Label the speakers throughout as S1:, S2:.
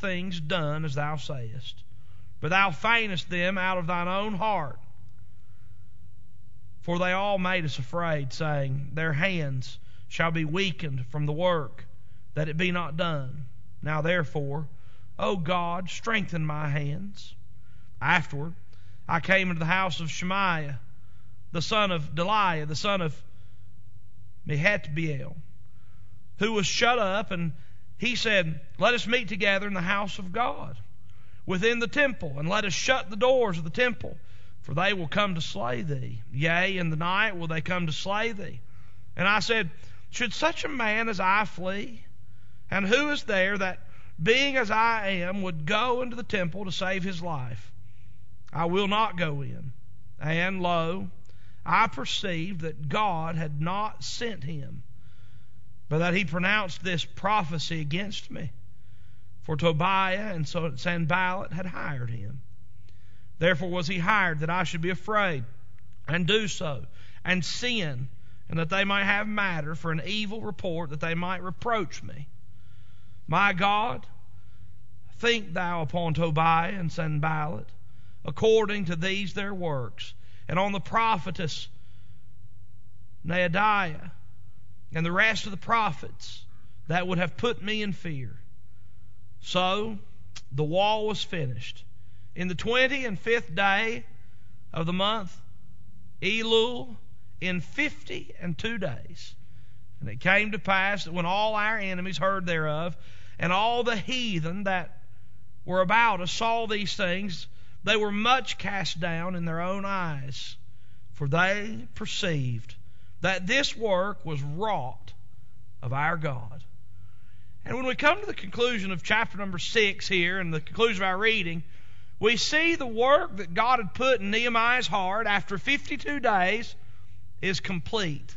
S1: things done as thou sayest, but thou feignest them out of thine own heart. For they all made us afraid, saying, Their hands shall be weakened from the work, that it be not done. Now therefore, O God, strengthen my hands. Afterward, I came into the house of Shemaiah, the son of Delaiah, the son of Mehetabeel, who was shut up, and he said, Let us meet together in the house of God, within the temple, and let us shut the doors of the temple, for they will come to slay thee. Yea, in the night will they come to slay thee. And I said, Should such a man as I flee? And who is there that, being as I am, would go into the temple to save his life? I will not go in. And lo, I perceived that God had not sent him, but that he pronounced this prophecy against me. For Tobiah and Sanballat had hired him. Therefore was he hired, that I should be afraid, and do so, and sin, and that they might have matter for an evil report, that they might reproach me. My God, think thou upon Tobiah and Sanballat, according to these their works, and on the prophetess Noadiah, and the rest of the prophets that would have put me in fear. So the wall was finished. In the 25th day of the month Elul, in 52 days. And it came to pass that when all our enemies heard thereof, and all the heathen that were about us saw these things, they were much cast down in their own eyes, for they perceived that this work was wrought of our God. And when we come to the conclusion of chapter number 6 here, and the conclusion of our reading, we see the work that God had put in Nehemiah's heart after 52 days is complete.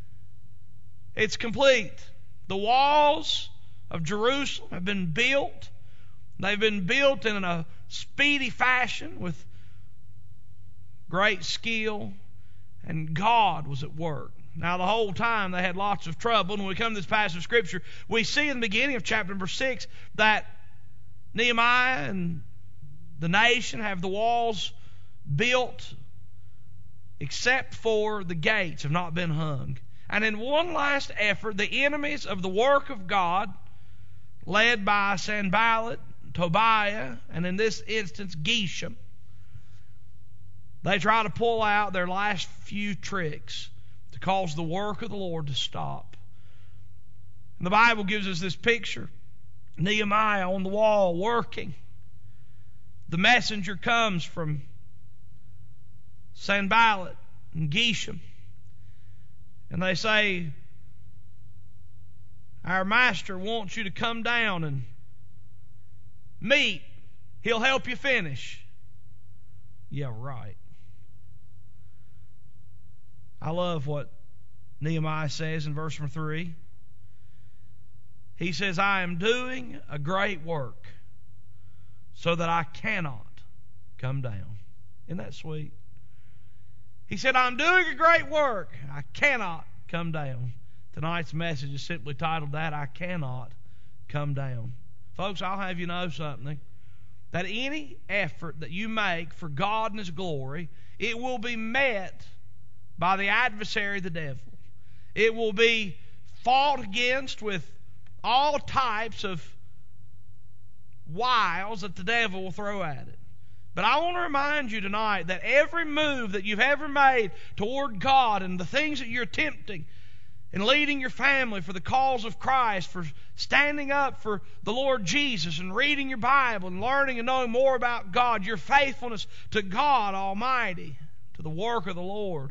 S1: It's complete. The walls of Jerusalem have been built. They've been built in a speedy fashion with great skill, and God was at work. Now, the whole time they had lots of trouble. And when we come to this passage of Scripture, we see in the beginning of chapter number 6 that Nehemiah and the nation have the walls built, except for the gates have not been hung. And in one last effort, the enemies of the work of God, led by Sanballat, Tobiah, and in this instance Geshem, they try to pull out their last few tricks to cause the work of the Lord to stop. And the Bible gives us this picture. Nehemiah on the wall working. The messenger comes from Sanballat and Geshem, and they say, Our master wants you to come down and meet. He'll help you finish. Yeah, right. I love what Nehemiah says in verse number 3. He says, I am doing a great work, so that I cannot come down. Isn't that sweet? He said, I'm doing a great work. I cannot come down. Tonight's message is simply titled that, I cannot come down. Folks, I'll have you know something. That any effort that you make for God and His glory, it will be met by the adversary, the devil. It will be fought against with all types of wiles that the devil will throw at it. But I want to remind you tonight that every move that you've ever made toward God and the things that you're attempting in leading your family for the cause of Christ, for standing up for the Lord Jesus and reading your Bible and learning and knowing more about God, your faithfulness to God Almighty, to the work of the Lord.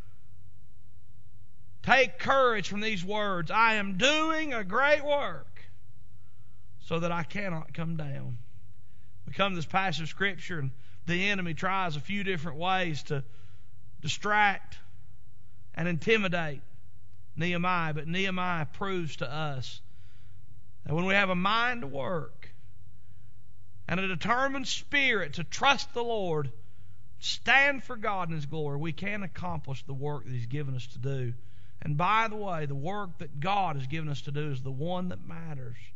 S1: Take courage from these words. I am doing a great work, so that I cannot come down. We come to this passage of Scripture, and the enemy tries a few different ways to distract and intimidate Nehemiah. But Nehemiah proves to us that when we have a mind to work and a determined spirit to trust the Lord, stand for God and His glory, we can accomplish the work that He's given us to do. And by the way, the work that God has given us to do is the one that matters.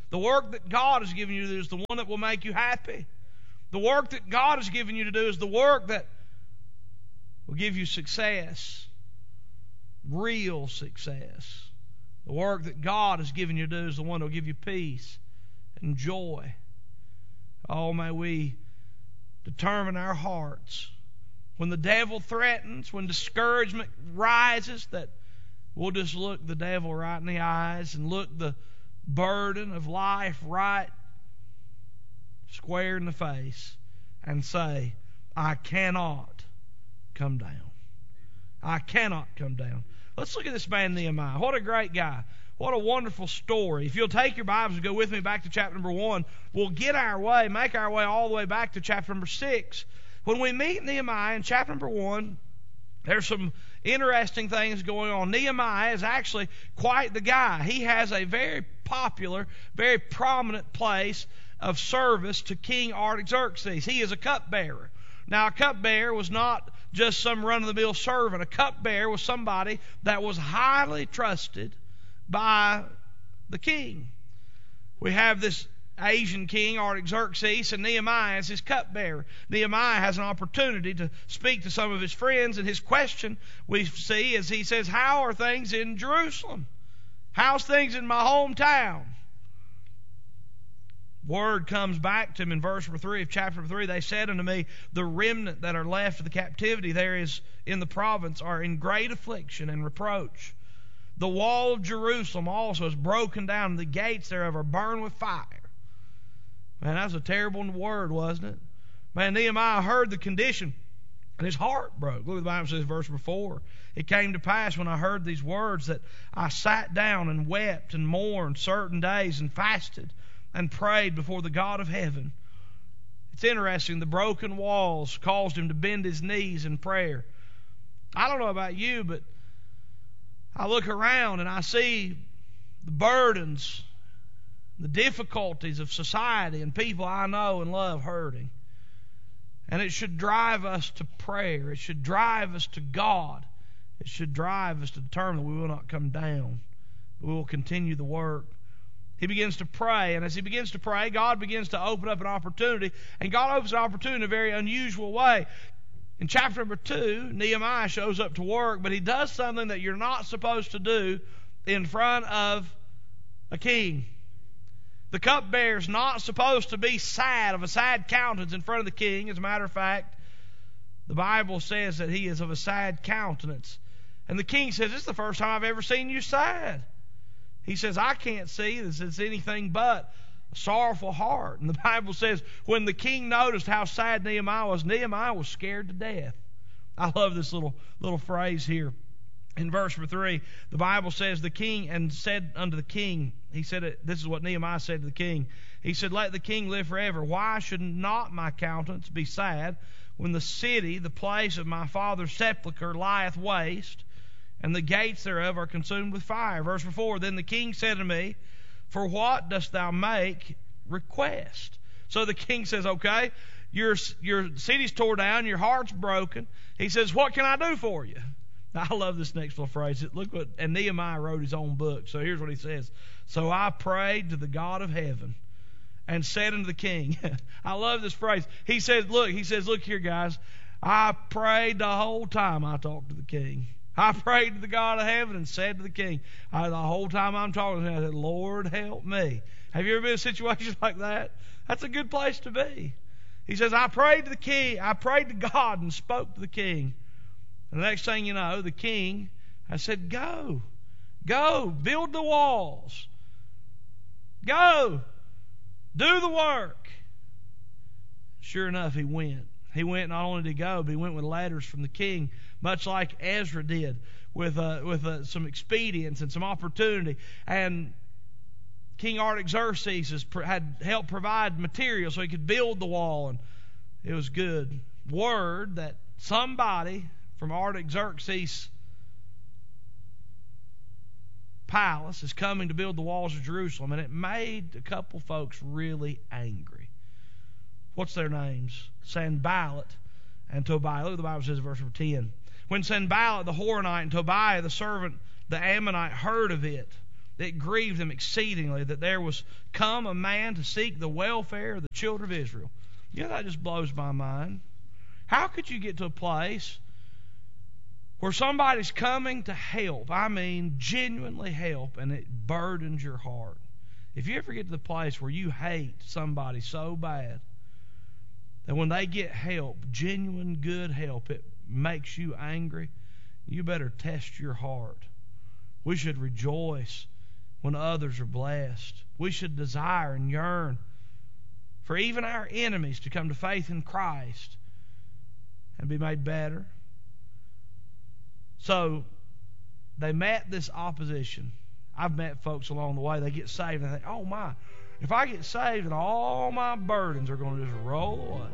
S1: The work that God has given you to do is the one that will make you happy. The work that God has given you to do is the work that will give you success, real success. The work that God has given you to do is the one that will give you peace and joy. Oh, may we determine our hearts when the devil threatens, when discouragement rises, that we'll just look the devil right in the eyes and look the burden of life right square in the face and say, I cannot come down. I cannot come down. Let's look at this man Nehemiah. What a great guy. What a wonderful story. If you'll take your Bibles and go with me back to chapter number 1, we'll make our way all the way back to chapter number 6. When we meet Nehemiah in chapter number 1, there's some interesting things going on. Nehemiah is actually quite the guy. He has a very popular, very prominent place of service to King Artaxerxes. He is a cupbearer. Now, a cupbearer was not just some run-of-the-mill servant. A cupbearer was somebody that was highly trusted by the king. We have this Asian king, Artaxerxes, and Nehemiah is his cupbearer. Nehemiah has an opportunity to speak to some of his friends, and his question we see is he says, how are things in Jerusalem? How's things in my hometown? Word comes back to him in verse 3 of chapter 3. They said unto me, the remnant that are left of the captivity there is in the province are in great affliction and reproach. The wall of Jerusalem also is broken down, and the gates thereof are burned with fire. Man, that was a terrible word, wasn't it? Man, Nehemiah heard the condition, and his heart broke. Look what the Bible says, verse 4. It came to pass when I heard these words that I sat down and wept and mourned certain days and fasted and prayed before the God of heaven. It's interesting. The broken walls caused him to bend his knees in prayer. I don't know about you, but I look around and I see the burdens, the difficulties of society and people I know and love hurting. And it should drive us to prayer. It should drive us to God. It should drive us to determine that we will not come down, but we will continue the work. He begins to pray, and as he begins to pray, God begins to open up an opportunity, and God opens an opportunity in a very unusual way. In chapter number 2, Nehemiah shows up to work, but he does something that you're not supposed to do in front of a king. The cupbearer is not supposed to be sad, of a sad countenance in front of the king. As a matter of fact, the Bible says that he is of a sad countenance. And the king says, this is the first time I've ever seen you sad. He says, I can't see this as anything but a sorrowful heart. And the Bible says, when the king noticed how sad Nehemiah was scared to death. I love this little phrase here. In verse 3, the Bible says, the king and said unto the king, he said, this is what Nehemiah said to the king. He said, let the king live forever. Why should not my countenance be sad when the city, the place of my father's sepulchre, lieth waste, and the gates thereof are consumed with fire? Verse 4, then the king said to me, for what dost thou make request? So the king says, okay, your city's tore down, your heart's broken. He says, what can I do for you? I love this next little phrase. And Nehemiah wrote his own book. So here's what he says. So I prayed to the God of heaven and said unto the king. I love this phrase. He says, look here, guys. I prayed the whole time I talked to the king. I prayed to the God of heaven and said to the king. The whole time I'm talking to him, I said, Lord, help me. Have you ever been in a situation like that? That's a good place to be. He says, I prayed to the king. I prayed to God and spoke to the king. And the next thing you know, the king, I said, go, build the walls. Go, do the work. Sure enough, he went. He went not only to go, but he went with letters from the king, much like Ezra did, with some expedience and some opportunity. And King Artaxerxes had helped provide material so he could build the wall, and it was good. Word that somebody from Artaxerxes' palace is coming to build the walls of Jerusalem, and it made a couple folks really angry. What's their names? Sanballat and Tobiah. Look what the Bible says in verse 10. When Sanballat the Horonite and Tobiah the servant, the Ammonite, heard of it, it grieved them exceedingly that there was come a man to seek the welfare of the children of Israel. You know, that just blows my mind. How could you get to a place where somebody's coming to help, I mean genuinely help, and it burdens your heart? If you ever get to the place where you hate somebody so bad that when they get help, genuine good help, it makes you angry, you better test your heart. We should rejoice when others are blessed. We should desire and yearn for even our enemies to come to faith in Christ and be made better. So they met this opposition. I've met folks along the way, they get saved and they think, oh my, if I get saved, then all my burdens are going to just roll away.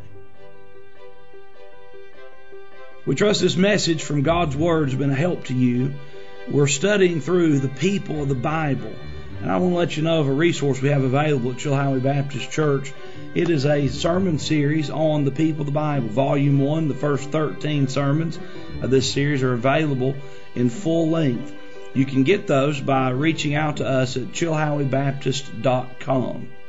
S2: We trust this message from God's Word has been a help to you. We're studying through the people of the Bible. And I want to let you know of a resource we have available at Chilhowee Baptist Church. It is a sermon series on the people of the Bible. Volume 1, the first 13 sermons of this series are available in full length. You can get those by reaching out to us at chilhoweebaptist.com.